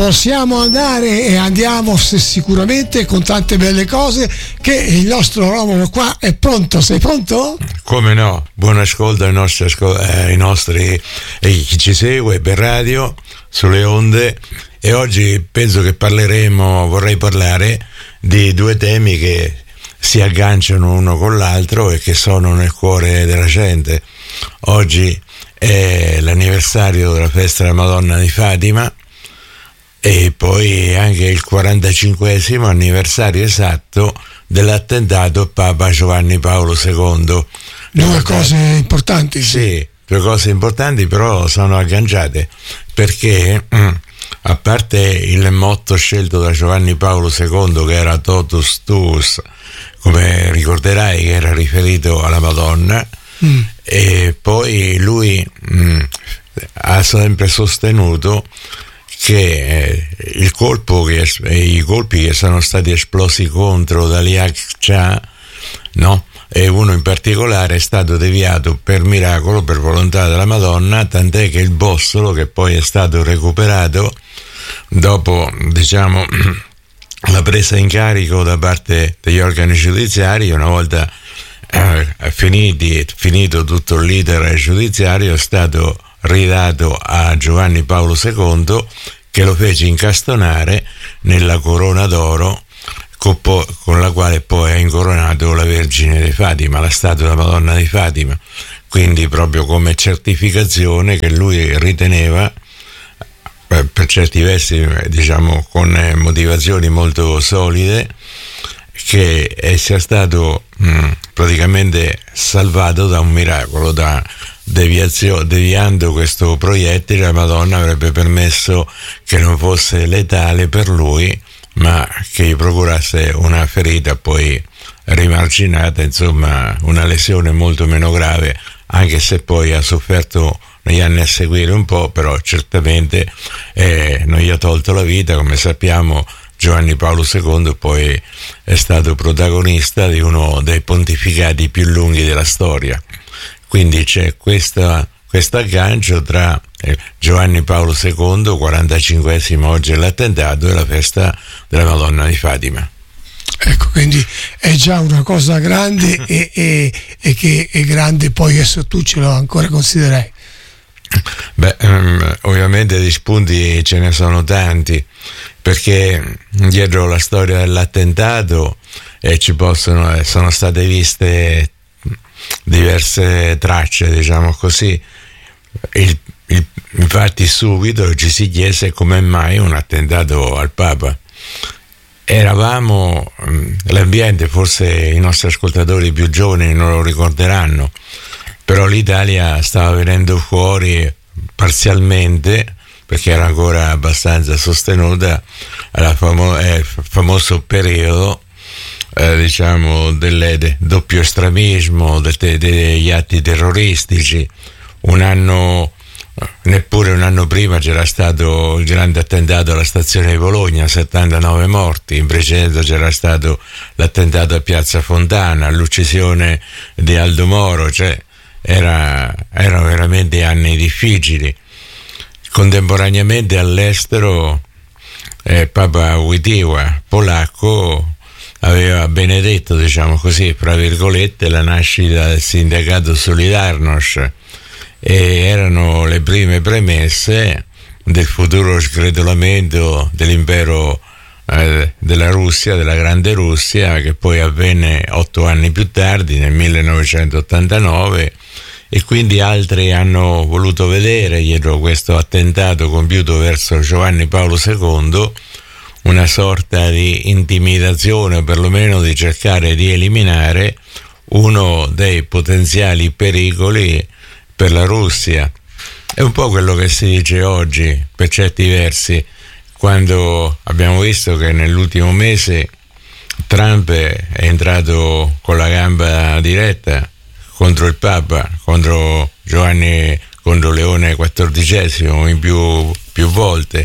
possiamo andare e andiamo sicuramente con tante belle cose, che il nostro Romolo qua è pronto. Sei pronto? Come no, buon ascolto ai nostri chi ci segue per radio sulle onde. E oggi penso che vorrei parlare di due temi che si agganciano uno con l'altro e che sono nel cuore della gente. Oggi è l'anniversario della festa della Madonna di Fatima e poi anche il 45esimo anniversario esatto dell'attentato a Papa Giovanni Paolo II. Due cose importanti. Sì, due cose importanti, però sono agganciate, perché a parte il motto scelto da Giovanni Paolo II, che era Totus Tuus, come ricorderai, che era riferito alla Madonna, e poi lui ha sempre sostenuto che i colpi che sono stati esplosi contro dagli Aqsa, no? E uno in particolare è stato deviato per miracolo, per volontà della Madonna, tant'è che il bossolo, che poi è stato recuperato dopo, diciamo, la presa in carico da parte degli organi giudiziari, una volta finito tutto l'iter giudiziario, è stato ridato a Giovanni Paolo II, che lo fece incastonare nella corona d'oro con la quale poi ha incoronato la Vergine di Fatima, la statua della Madonna di Fatima. Quindi proprio come certificazione che lui riteneva, per certi versi, diciamo, con motivazioni molto solide, che sia stato praticamente salvato da un miracolo, deviando questo proiettile. La Madonna avrebbe permesso che non fosse letale per lui, ma che gli procurasse una ferita poi rimarginata, insomma una lesione molto meno grave, anche se poi ha sofferto negli anni a seguire un po', però certamente non gli ha tolto la vita. Come sappiamo, Giovanni Paolo II poi è stato protagonista di uno dei pontificati più lunghi della storia, quindi c'è questo aggancio tra Giovanni Paolo II, 45esimo oggi è l'attentato, e la festa della Madonna di Fatima. Ecco, quindi è già una cosa grande e che è grande poi adesso tu ce lo ancora considerai. Beh, ovviamente di spunti ce ne sono tanti, perché dietro la storia dell'attentato sono state viste diverse tracce, diciamo così. Infatti subito ci si chiese come mai un attentato al Papa. L'ambiente, forse i nostri ascoltatori più giovani non lo ricorderanno, però l'Italia stava venendo fuori parzialmente, perché era ancora abbastanza sostenuta, al famoso periodo diciamo del doppio estremismo, degli atti terroristici. Neppure un anno prima c'era stato il grande attentato alla stazione di Bologna, 79 morti. In precedenza c'era stato l'attentato a Piazza Fontana, l'uccisione di Aldo Moro, cioè erano veramente anni difficili. Contemporaneamente all'estero Papa Wojtyła, polacco, aveva benedetto, diciamo così, fra virgolette, la nascita del sindacato Solidarność, e erano le prime premesse del futuro sgretolamento dell'impero della Russia, della Grande Russia, che poi avvenne 8 anni più tardi, nel 1989, e quindi altri hanno voluto vedere dietro questo attentato compiuto verso Giovanni Paolo II una sorta di intimidazione, o perlomeno di cercare di eliminare uno dei potenziali pericoli per la Russia. È un po' quello che si dice oggi, per certi versi, quando abbiamo visto che nell'ultimo mese Trump è entrato con la gamba diretta contro il Papa, contro Leone XIV in più volte.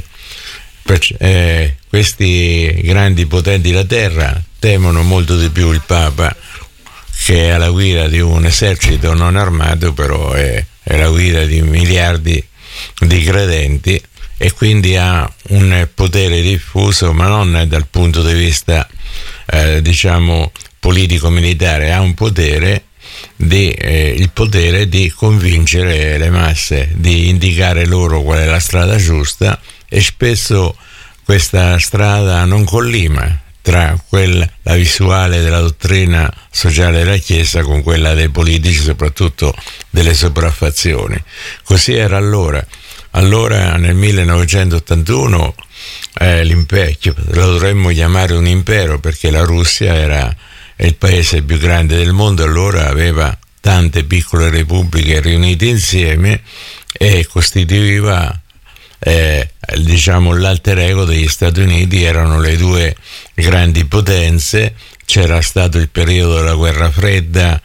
Questi grandi potenti della terra temono molto di più il Papa, che è alla guida di un esercito non armato, però è la guida di miliardi di credenti, e quindi ha un potere diffuso, ma non dal punto di vista diciamo politico-militare, ha un potere il potere di convincere le masse, di indicare loro qual è la strada giusta, e spesso questa strada non collima tra la visuale della dottrina sociale della Chiesa con quella dei politici, soprattutto delle sopraffazioni. Così era allora. Allora nel 1981 l'impero, lo dovremmo chiamare un impero, perché la Russia era il paese più grande del mondo, allora aveva tante piccole repubbliche riunite insieme e costituiva diciamo l'alter ego degli Stati Uniti. Erano le due grandi potenze, c'era stato il periodo della guerra fredda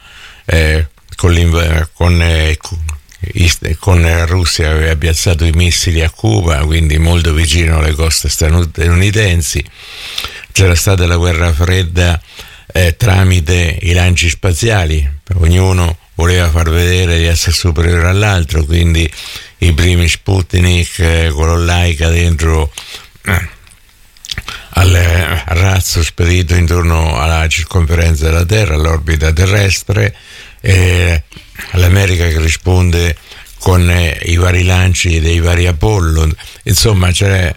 con la Russia aveva piazzato i missili a Cuba, quindi molto vicino alle coste statunitensi. C'era stata la guerra fredda tramite i lanci spaziali, ognuno voleva far vedere di essere superiore all'altro, quindi i primi Sputnik con l'Olaika dentro al razzo spedito intorno alla circonferenza della Terra, all'orbita terrestre, l'America che risponde con i vari lanci dei vari Apollo. Insomma c'era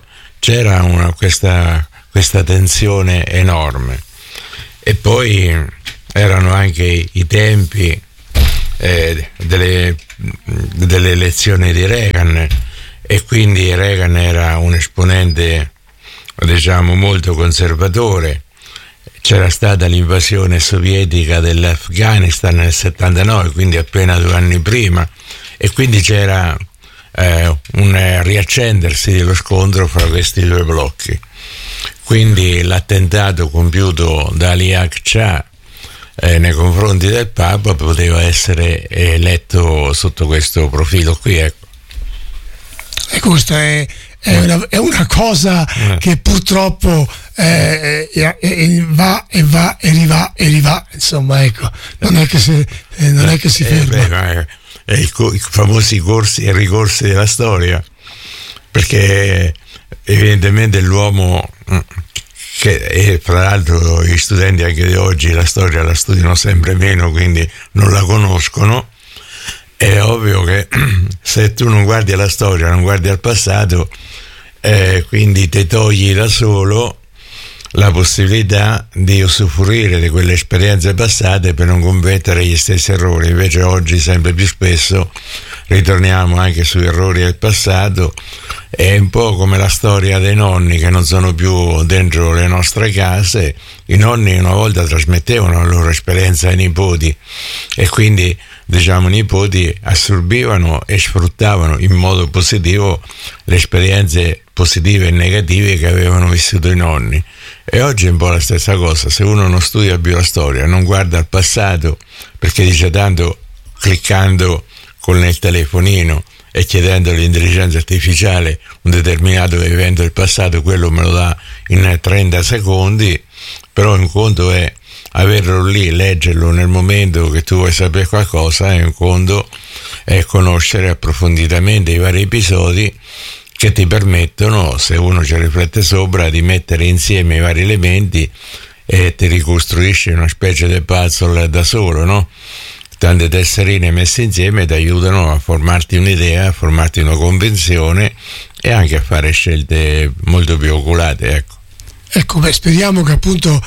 questa tensione enorme. E poi erano anche i tempi delle elezioni di Reagan, e quindi Reagan era un esponente diciamo molto conservatore. C'era stata l'invasione sovietica dell'Afghanistan nel 79, quindi appena 2 anni prima, e quindi c'era un riaccendersi dello scontro fra questi due blocchi. Quindi l'attentato compiuto da Ali Akçaa nei confronti del Papa poteva essere letto sotto questo profilo qui, ecco. E questa è una cosa che purtroppo va e rivà, insomma, ecco, non è che si ferma. I famosi corsi e ricorsi della storia, perché evidentemente l'uomo, che fra l'altro gli studenti anche di oggi la storia la studiano sempre meno, quindi non la conoscono. È ovvio che se tu non guardi alla storia, non guardi al passato, quindi ti togli da solo la possibilità di usufruire di quelle esperienze passate per non commettere gli stessi errori. Invece oggi sempre più spesso ritorniamo anche sugli errori del passato. È un po' come la storia dei nonni che non sono più dentro le nostre case. I nonni una volta trasmettevano la loro esperienza ai nipoti, e quindi diciamo i nipoti assorbivano e sfruttavano in modo positivo le esperienze positive e negative che avevano vissuto i nonni. E oggi è un po' la stessa cosa. Se uno non studia più la storia, non guarda al passato, perché dice tanto cliccando con il telefonino e chiedendo all'intelligenza artificiale un determinato evento del passato, quello me lo dà in 30 secondi, però un conto è averlo lì, leggerlo nel momento che tu vuoi sapere qualcosa, e un conto è conoscere approfonditamente i vari episodi che ti permettono, se uno ci riflette sopra, di mettere insieme i vari elementi e ti ricostruisci una specie di puzzle da solo, no? Tante tesserine messe insieme ti aiutano a formarti un'idea, a formarti una convinzione e anche a fare scelte molto più oculate, ecco. Speriamo che appunto,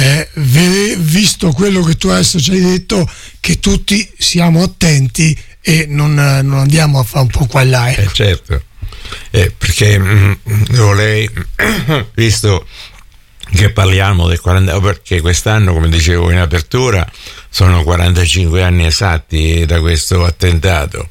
visto quello che tu adesso ci hai detto, che tutti siamo attenti e non andiamo a fare un po' qua e là, ecco. Certo. Perché vorrei, visto che parliamo del 40, perché quest'anno, come dicevo in apertura, sono 45 anni esatti da questo attentato,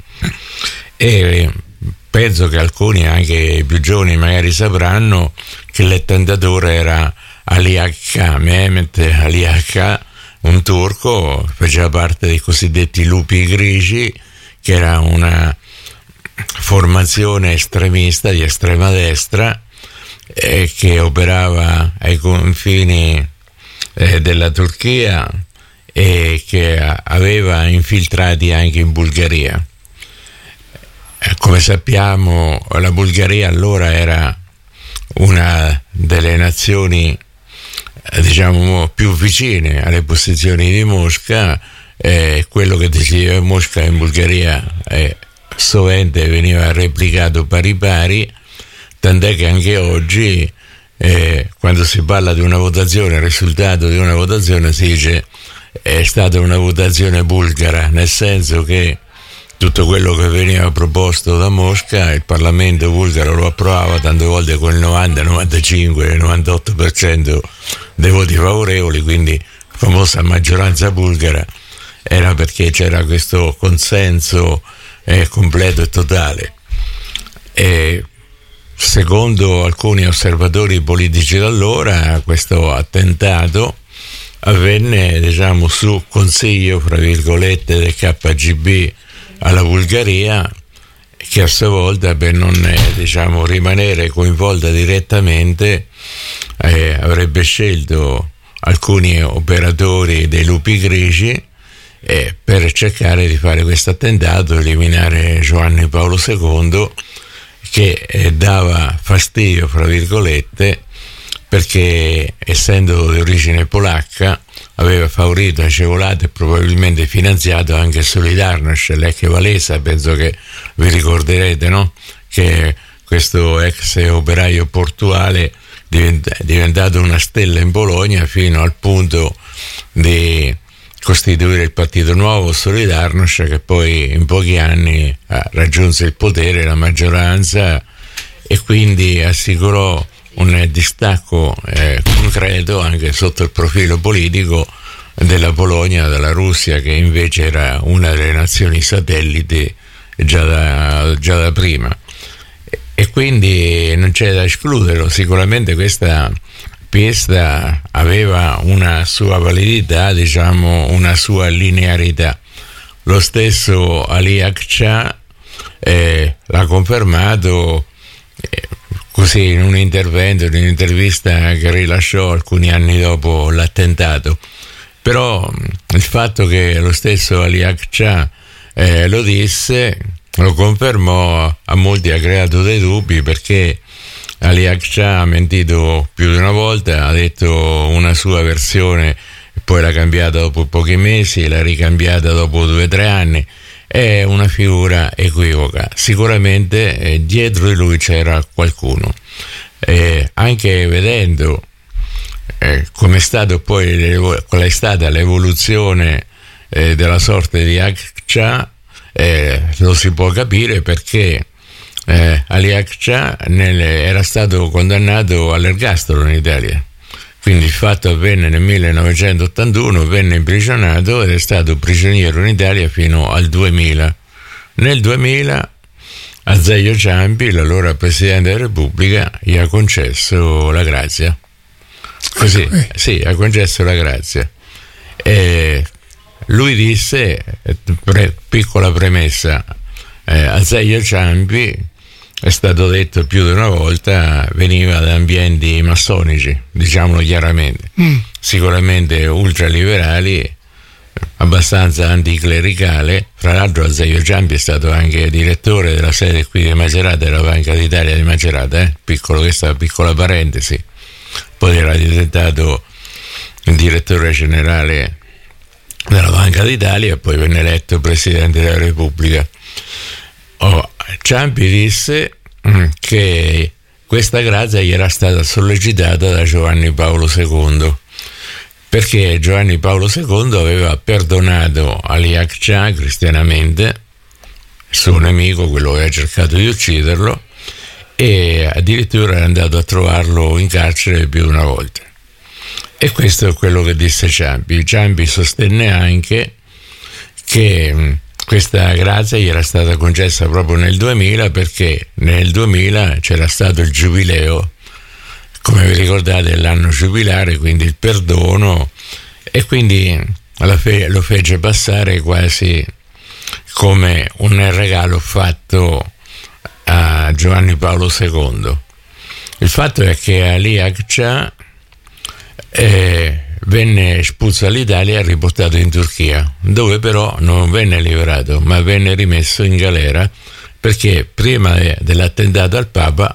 e penso che alcuni, anche più giovani, magari sapranno che l'attentatore era Ali Akçaa, Mehmet Ali Akçaa, un turco, faceva parte dei cosiddetti lupi grigi, che era una formazione estremista di estrema destra che operava ai confini della Turchia e che aveva infiltrati anche in Bulgaria. come sappiamo, la Bulgaria allora era una delle nazioni, diciamo, più vicine alle posizioni di Mosca. Quello che diceva Mosca in Bulgaria sovente veniva replicato pari pari, tant'è che anche oggi quando si parla di una votazione, il risultato di una votazione, si dice è stata una votazione bulgara, nel senso che tutto quello che veniva proposto da Mosca il Parlamento bulgaro lo approvava tante volte con il 90, 95, 98% dei voti favorevoli, quindi la famosa maggioranza bulgara era perché c'era questo consenso completo e totale. Secondo alcuni osservatori politici d'allora, questo attentato avvenne, diciamo, su consiglio, fra virgolette, del KGB alla Bulgaria, che a sua volta, per non diciamo rimanere coinvolta direttamente, avrebbe scelto alcuni operatori dei lupi grigi per cercare di fare questo attentato, eliminare Giovanni Paolo II, che dava fastidio, fra virgolette, perché essendo di origine polacca aveva favorito, agevolato e probabilmente finanziato anche Solidarnosc, l'ex Walesa. Penso che vi ricorderete, no? Che questo ex operaio portuale è diventato una stella in Polonia fino al punto di costituire il partito nuovo Solidarnosc, che poi in pochi anni raggiunse il potere, la maggioranza, e quindi assicurò un distacco concreto anche sotto il profilo politico della Polonia dalla Russia, che invece era una delle nazioni satelliti già da prima. E quindi non c'è da escluderlo. Sicuramente questa pièce aveva una sua validità, diciamo una sua linearità. Lo stesso Ali Akçaa l'ha confermato così in un intervento, in un'intervista che rilasciò alcuni anni dopo l'attentato. Però il fatto che lo stesso Ali Akçaa lo disse, lo confermò, a molti ha creato dei dubbi, perché Ali Akçaa ha mentito più di una volta, ha detto una sua versione, poi l'ha cambiata dopo pochi mesi, l'ha ricambiata dopo 2 o 3 anni. È una figura equivoca. Sicuramente dietro di lui c'era qualcuno. Anche vedendo come è stato poi, qual è stata l'evoluzione della sorte di Akçaa, lo si può capire, perché Ali Akçaa era stato condannato all'ergastolo in Italia. Quindi il fatto avvenne nel 1981, venne imprigionato ed è stato prigioniero in Italia fino al 2000. Nel 2000 Azeglio Ciampi, l'allora Presidente della Repubblica, gli ha concesso la grazia. Così, sì, ha concesso la grazia. Lui disse, piccola premessa, Azeglio Ciampi, è stato detto più di una volta, veniva da ambienti massonici, diciamolo chiaramente, sicuramente ultraliberali, abbastanza anticlericale. Fra l'altro Azeglio Ciampi è stato anche direttore della sede qui di Macerata, della Banca d'Italia di Macerata, questa piccola parentesi. Poi era diventato il direttore generale della Banca d'Italia e poi venne eletto Presidente della Repubblica. Ciampi disse che questa grazia gli era stata sollecitata da Giovanni Paolo II, perché Giovanni Paolo II aveva perdonato Ali Akçaa cristianamente, il suo nemico, quello che aveva cercato di ucciderlo, e addirittura è andato a trovarlo in carcere più di una volta. E questo è quello che disse Ciampi. Ciampi sostenne anche che questa grazia gli era stata concessa proprio nel 2000, perché nel 2000 c'era stato il giubileo, come vi ricordate, l'anno giubilare, quindi il perdono, e quindi lo fece passare quasi come un regalo fatto a Giovanni Paolo II. Il fatto è che Ali Akçaa venne espulso dall'Italia e riportato in Turchia, dove però non venne liberato, ma venne rimesso in galera perché prima dell'attentato al Papa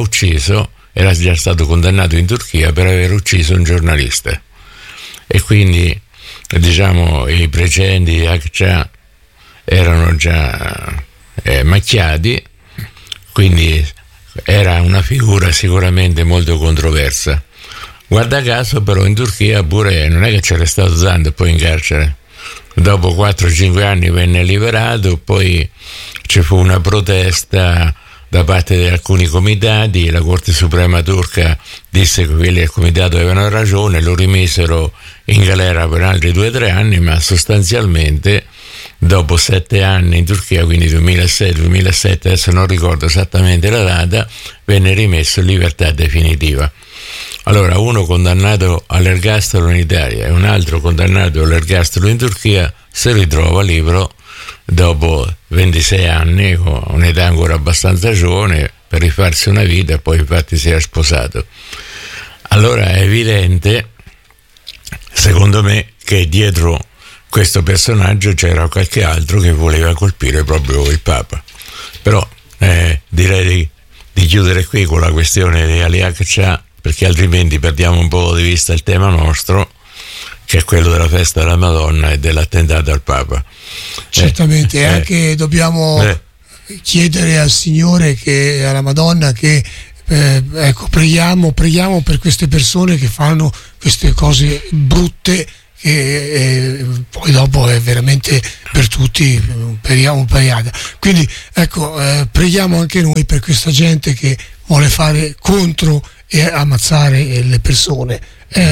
era già stato condannato in Turchia per aver ucciso un giornalista, e quindi diciamo i precedenti di Akça erano già macchiati, quindi era una figura sicuramente molto controversa. Guarda caso però in Turchia pure non è che c'era stato tanto poi in carcere, dopo 4-5 anni venne liberato, poi ci fu una protesta da parte di alcuni comitati, la Corte Suprema turca disse che quelli del comitato avevano ragione, lo rimisero in galera per altri 2-3 anni, ma sostanzialmente dopo 7 anni in Turchia, quindi 2006-2007, adesso non ricordo esattamente la data, venne rimesso in libertà definitiva. Allora, uno condannato all'ergastolo in Italia e un altro condannato all'ergastolo in Turchia si ritrova libero dopo 26 anni, con un'età ancora abbastanza giovane, per rifarsi una vita, e poi infatti si era sposato. Allora è evidente, secondo me, che dietro questo personaggio c'era qualche altro che voleva colpire proprio il Papa. Però direi di chiudere qui con la questione di Ali Akça, perché altrimenti perdiamo un po' di vista il tema nostro, che è quello della festa della Madonna e dell'attentato al Papa. Certamente, anche dobbiamo chiedere al Signore, che alla Madonna, che preghiamo per queste persone che fanno queste cose brutte, che poi dopo è veramente per tutti un pariata. Quindi preghiamo anche noi per questa gente che vuole fare contro e ammazzare le persone.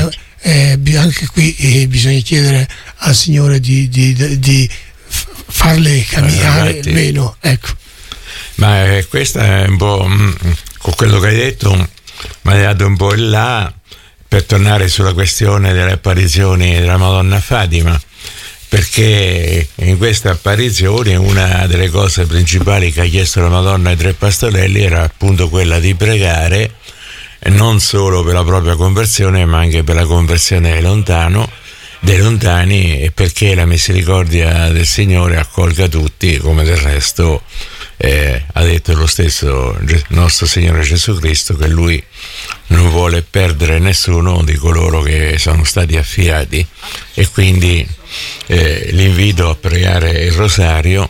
Anche qui bisogna chiedere al Signore di farle camminare meno, ecco. Ma questa è un po', con quello che hai detto, mi hai dato un po' in là per tornare sulla questione delle apparizioni della Madonna Fatima, perché in queste apparizioni una delle cose principali che ha chiesto la Madonna ai 3 pastorelli era appunto quella di pregare non solo per la propria conversione, ma anche per la conversione dei lontani, e perché la misericordia del Signore accolga tutti, come del resto ha detto lo stesso nostro Signore Gesù Cristo, che Lui non vuole perdere nessuno di coloro che sono stati affiati, e quindi l'invito a pregare il rosario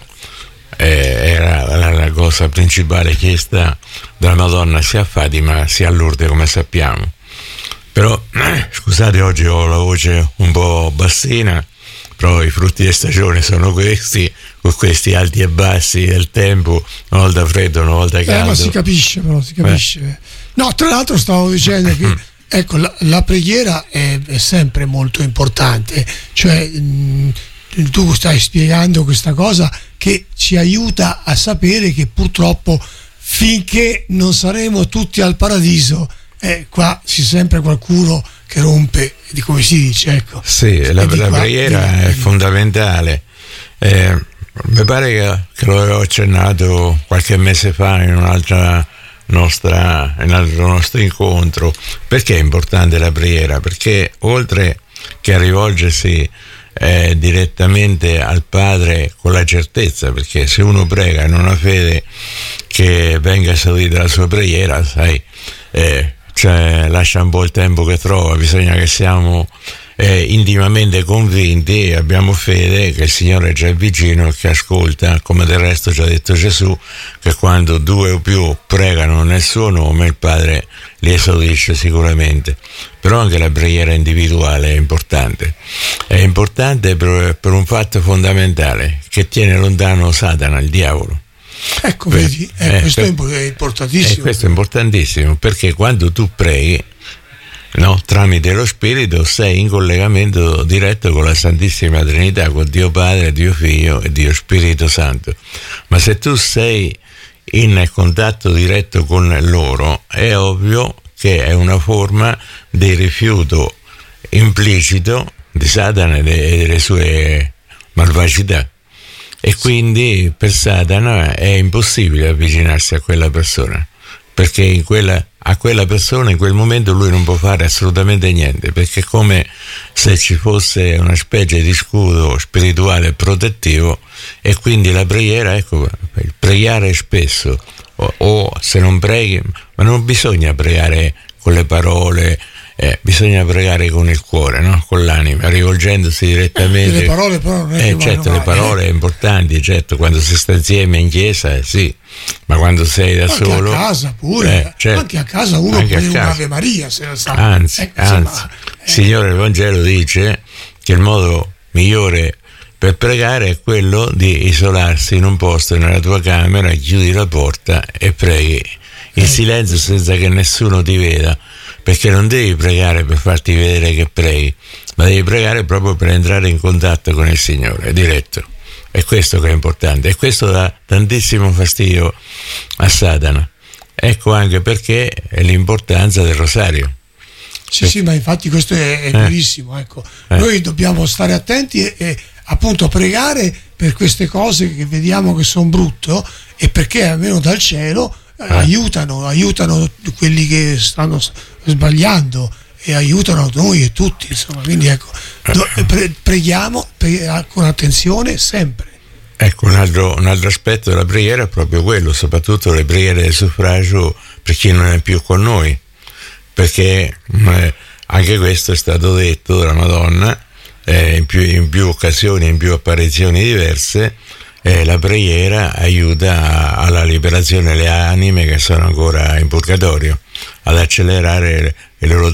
era la cosa principale chiesta dalla Madonna sia a Fatima sia a Lourdes, come sappiamo. Però scusate, oggi ho la voce un po' bassina, però i frutti di stagione sono questi, con questi alti e bassi del tempo, una volta freddo, una volta caldo. Ma si capisce, però si capisce. No, tra l'altro stavo dicendo che ecco, la preghiera è sempre molto importante, cioè tu stai spiegando questa cosa che ci aiuta a sapere che purtroppo finché non saremo tutti al paradiso, qua c'è sempre qualcuno che rompe, di come si dice, ecco. Sì, la preghiera è fondamentale. Mi pare che lo avevo accennato qualche mese fa in un altro nostro incontro. Perché è importante la preghiera? Perché oltre che a rivolgersi direttamente al Padre con la certezza, perché se uno prega e non ha fede che venga esaudita la sua preghiera, sai, lascia un po' il tempo che trova. Bisogna che siamo intimamente convinti e abbiamo fede che il Signore è già vicino e che ascolta, come del resto ci ha detto Gesù, che quando 2 o più pregano nel suo nome il Padre li esaudisce sicuramente. Però anche la preghiera individuale è importante per un fatto fondamentale, che tiene lontano Satana, il diavolo. Ecco, vedi, questo è importantissimo. Questo è importantissimo, perché quando tu preghi, tramite lo Spirito, sei in collegamento diretto con la Santissima Trinità, con Dio Padre, Dio Figlio e Dio Spirito Santo. Ma se tu sei in contatto diretto con loro, è ovvio che è una forma di rifiuto implicito di Satana e delle sue malvagità. E quindi per Satana è impossibile avvicinarsi a quella persona, perché a quella persona in quel momento lui non può fare assolutamente niente, perché è come se ci fosse una specie di scudo spirituale protettivo e quindi la preghiera, ecco, il pregare spesso, o se non preghi, ma non bisogna pregare con le parole, bisogna pregare con il cuore, no? Con l'anima, rivolgendosi direttamente. Le parole però non è che certo, le parole importanti, certo, quando si sta insieme in chiesa, sì, ma quando sei da anche solo, a casa pure, certo, anche a casa uno può dire un'Ave Maria se lo sa. Anzi, il Signore, il Vangelo dice che il modo migliore per pregare è quello di isolarsi in un posto nella tua camera, chiudi la porta e preghi in silenzio senza che nessuno ti veda, perché non devi pregare per farti vedere che preghi, ma devi pregare proprio per entrare in contatto con il Signore, diretto. È questo che è importante, e questo dà tantissimo fastidio a Satana. Ecco anche perché è l'importanza del rosario. Sì, ma infatti questo è verissimo, ecco. Noi dobbiamo stare attenti e appunto pregare per queste cose che vediamo che sono brutte, e perché almeno dal cielo aiutano quelli che stanno sbagliando e aiutano noi e tutti, insomma. Quindi ecco, preghiamo con attenzione sempre. Ecco, un altro aspetto della preghiera è proprio quello, soprattutto le preghiere del suffragio per chi non è più con noi, perché anche questo è stato detto dalla Madonna in più occasioni, in più apparizioni diverse. La preghiera aiuta alla liberazione delle anime che sono ancora in purgatorio, ad accelerare il loro,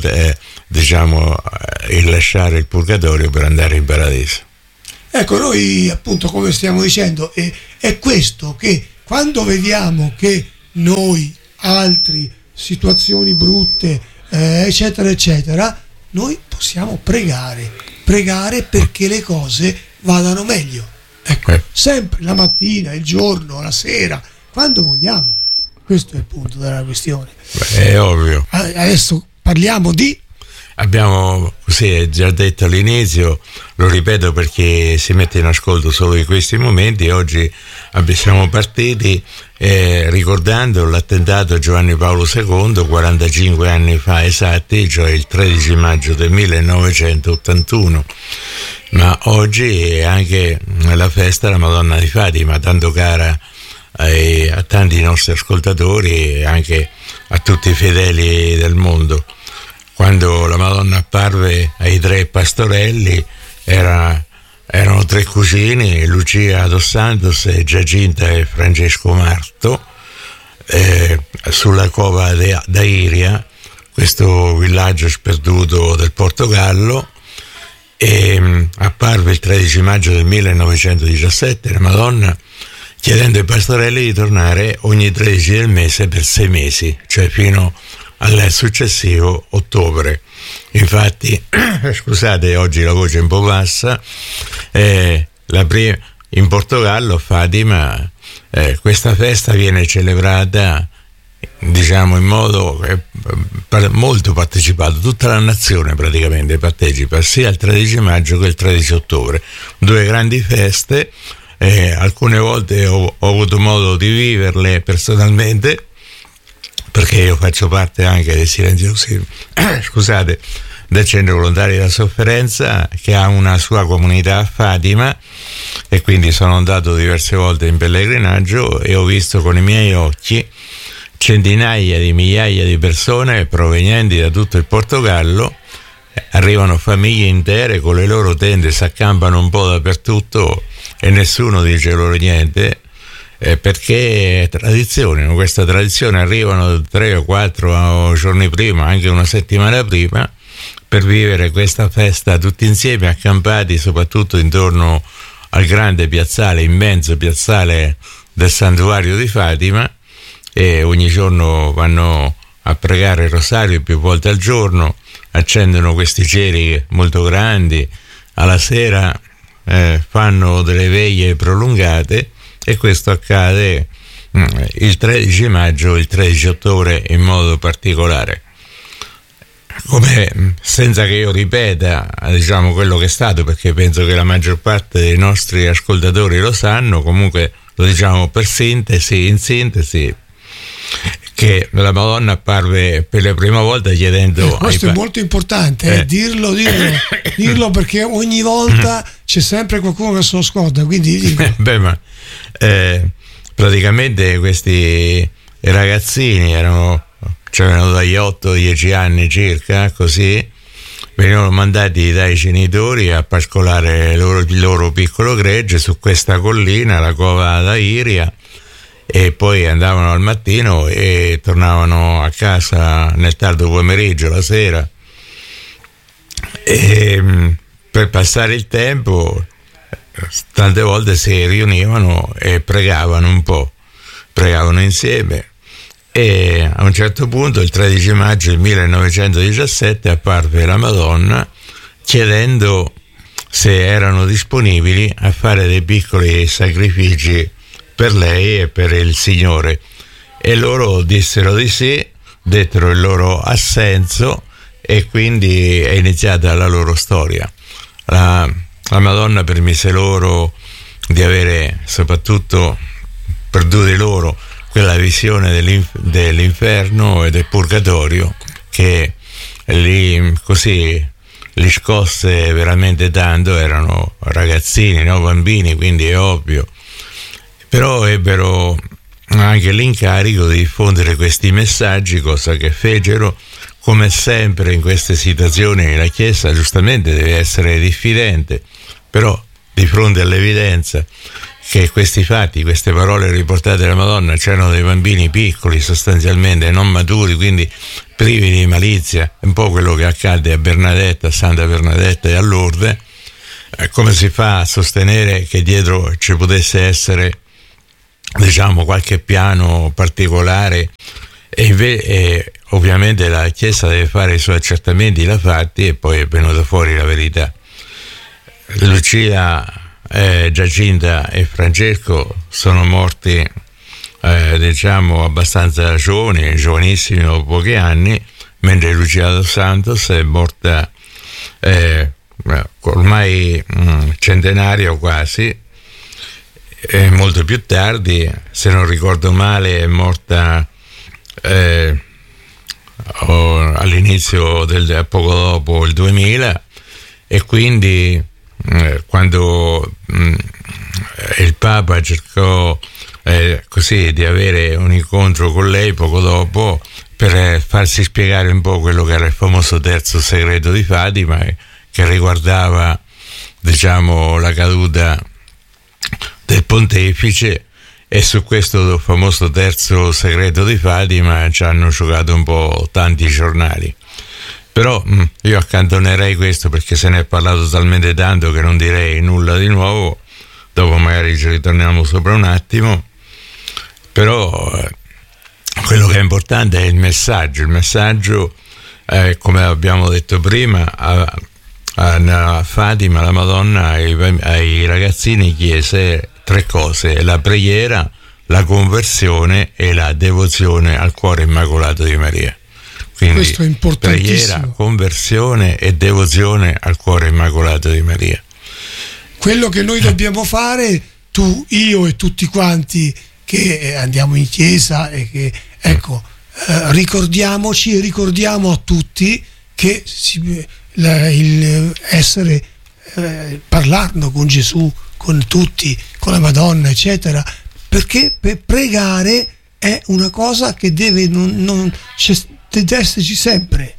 il lasciare il purgatorio per andare in paradiso. Ecco, noi appunto, come stiamo dicendo, è questo che quando vediamo che noi, altri, situazioni brutte, eccetera eccetera, noi possiamo pregare perché le cose vadano meglio. Ecco, sempre la mattina, il giorno, la sera, quando vogliamo. Questo è il punto della questione. È ovvio. Adesso parliamo di... Abbiamo, così già detto all'inizio, lo ripeto perché si mette in ascolto solo in questi momenti, oggi siamo partiti ricordando l'attentato a Giovanni Paolo II 45 anni fa esatti, cioè il 13 maggio del 1981. Ma oggi è anche la festa della Madonna di Fatima, tanto cara a tanti nostri ascoltatori e anche a tutti i fedeli del mondo. Quando la Madonna apparve ai 3 pastorelli erano 3 cugini, Lucia dos Santos, Giacinta e Francesco Marto, sulla cova d'Airia, questo villaggio sperduto del Portogallo, e apparve il 13 maggio del 1917 la Madonna chiedendo ai pastorelli di tornare ogni 13 del mese per 6 mesi, cioè fino al successivo ottobre. Infatti, scusate, oggi la voce è un po' bassa, in Portogallo, Fatima, questa festa viene celebrata, diciamo, in modo molto partecipato, tutta la nazione praticamente partecipa sia il 13 maggio che il 13 ottobre, 2 grandi feste. Alcune volte ho avuto modo di viverle personalmente, perché io faccio parte anche del scusate, del Centro Volontari della Sofferenza, che ha una sua comunità a Fatima, e quindi sono andato diverse volte in pellegrinaggio e ho visto con i miei occhi centinaia di migliaia di persone provenienti da tutto il Portogallo. Arrivano famiglie intere con le loro tende, si accampano un po' dappertutto e nessuno dice loro niente, perché è tradizione, questa tradizione, arrivano 3 o 4 giorni prima, anche una settimana prima, per vivere questa festa tutti insieme, accampati soprattutto intorno al grande piazzale, immenso piazzale del santuario di Fatima, e ogni giorno vanno a pregare il rosario più volte al giorno, accendono questi ceri molto grandi, alla sera fanno delle veglie prolungate, e questo accade il 13 maggio e il 13 ottobre in modo particolare. Come, senza che io ripeta, diciamo, quello che è stato, perché penso che la maggior parte dei nostri ascoltatori lo sanno, comunque lo diciamo in sintesi. che la Madonna apparve per la prima volta chiedendo questo è molto importante, dirlo perché ogni volta c'è sempre qualcuno che se lo scorda, quindi praticamente questi ragazzini c'erano dagli 8-10 anni circa, così venivano mandati dai genitori a pascolare il loro piccolo gregge su questa collina, la Cova d'Airia, e poi andavano al mattino e tornavano a casa nel tardo pomeriggio, la sera, e per passare il tempo tante volte si riunivano e pregavano un po', pregavano insieme. E a un certo punto, il 13 maggio del 1917, apparve la Madonna chiedendo se erano disponibili a fare dei piccoli sacrifici per lei e per il Signore, e loro dissero di sì, dettero il loro assenso, e quindi è iniziata la loro storia. La Madonna permise loro di avere, soprattutto per due di loro, quella visione dell'inferno e del purgatorio, che lì così li scosse veramente tanto. Erano ragazzini, no? Bambini, quindi è ovvio, però ebbero anche l'incarico di diffondere questi messaggi, cosa che fecero. Come sempre in queste situazioni la Chiesa giustamente deve essere diffidente, però di fronte all'evidenza che questi fatti, queste parole riportate dalla Madonna, c'erano dei bambini piccoli, sostanzialmente non maturi, quindi privi di malizia, un po' quello che accade a Bernadetta, a Santa Bernadetta e a Lourdes. Come si fa a sostenere che dietro ci potesse essere, diciamo, qualche piano particolare? E ovviamente la Chiesa deve fare i suoi accertamenti, l'ha fatti, e poi è venuta fuori la verità. Lucia, Giacinta e Francesco sono morti diciamo abbastanza giovanissimi, dopo pochi anni, mentre Lucia dos Santos è morta ormai centenaria o quasi, molto più tardi. Se non ricordo male è morta all'inizio poco dopo il 2000, e quindi quando il Papa cercò così di avere un incontro con lei poco dopo per farsi spiegare un po' quello che era il famoso terzo segreto di Fatima, che riguardava, diciamo, la caduta del pontefice, e su questo famoso terzo segreto di Fatima ci hanno giocato un po' tanti giornali. Però io accantonerei questo, perché se ne è parlato talmente tanto che non direi nulla di nuovo. Dopo magari ci ritorniamo sopra un attimo. Però quello che è importante è il messaggio. Il messaggio, come abbiamo detto prima, a Fatima, la Madonna, ai ragazzini chiese 3 cose: la preghiera, la conversione e la devozione al cuore immacolato di Maria. Quindi questo è importantissimo. Preghiera, conversione e devozione al cuore immacolato di Maria. Quello che noi dobbiamo fare, tu, io e tutti quanti che andiamo in chiesa, e che ricordiamo a tutti che il essere parlando con Gesù, con tutti, con la Madonna, eccetera, perché per pregare è una cosa che deve esserci sempre,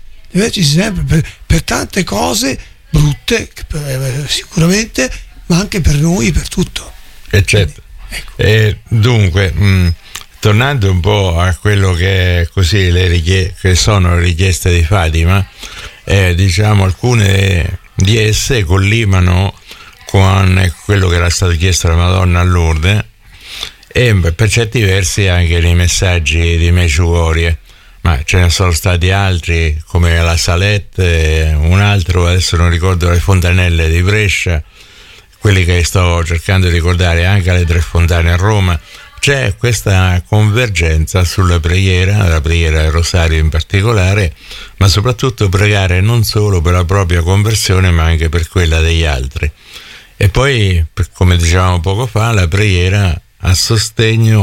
per tante cose brutte sicuramente, ma anche per noi, per tutto. Certo. Ecco. Dunque, tornando un po' a quello che è così che sono le richieste di Fatima, diciamo alcune di esse collimano con quello che era stato chiesto alla Madonna a Lourdes, e per certi versi anche nei messaggi di Medjugorje, ma ce ne sono stati altri come la Salette, un altro, adesso non ricordo, le fontanelle di Brescia, quelli che sto cercando di ricordare, anche le 3 fontane a Roma. C'è questa convergenza sulla preghiera, la preghiera del rosario in particolare, ma soprattutto pregare non solo per la propria conversione ma anche per quella degli altri. E poi, come dicevamo poco fa, la preghiera a sostegno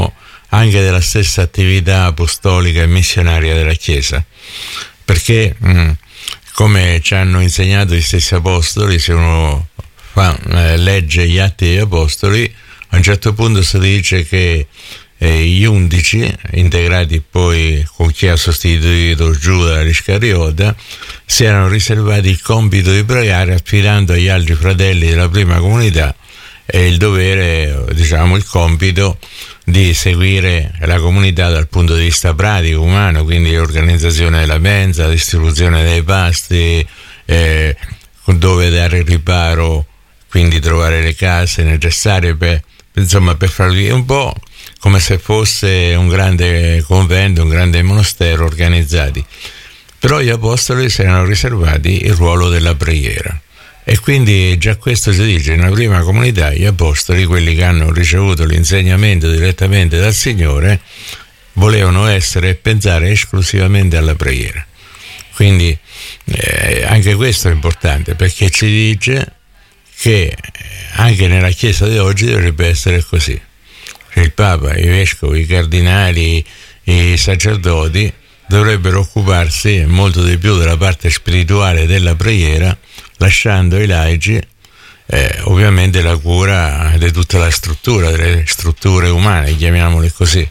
anche della stessa attività apostolica e missionaria della Chiesa, perché come ci hanno insegnato gli stessi apostoli, se uno legge gli Atti degli Apostoli, a un certo punto si dice che gli 11, integrati poi con chi ha sostituito Giuda l'Iscariota, si erano riservati il compito di pregare, affidando agli altri fratelli della prima comunità il dovere, diciamo il compito di seguire la comunità dal punto di vista pratico, umano, quindi l'organizzazione della mensa, la distribuzione dei pasti, dove dare riparo, quindi trovare le case necessarie per farli un po' come se fosse un grande convento, un grande monastero organizzati. Però gli apostoli si erano riservati il ruolo della preghiera, e quindi già questo si dice: nella prima comunità gli apostoli, quelli che hanno ricevuto l'insegnamento direttamente dal Signore, volevano essere e pensare esclusivamente alla preghiera. Quindi anche questo è importante, perché ci dice che anche nella Chiesa di oggi dovrebbe essere così. Il Papa, i vescovi, i cardinali, i sacerdoti dovrebbero occuparsi molto di più della parte spirituale della preghiera, lasciando ai laici ovviamente la cura di tutta la struttura, delle strutture umane, chiamiamole così.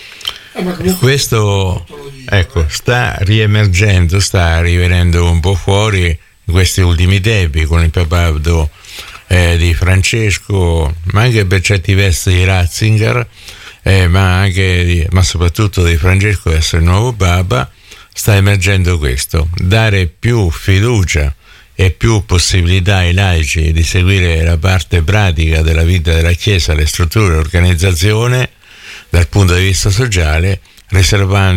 Questo sta riemergendo, sta rivenendo un po' fuori in questi ultimi tempi con il papato di Francesco, ma anche per certi versi di Ratzinger, ma soprattutto di Francesco essere il nuovo Papa. Sta emergendo questo: dare più fiducia e più possibilità ai laici di seguire la parte pratica della vita della Chiesa, le strutture, l'organizzazione dal punto di vista sociale, riservando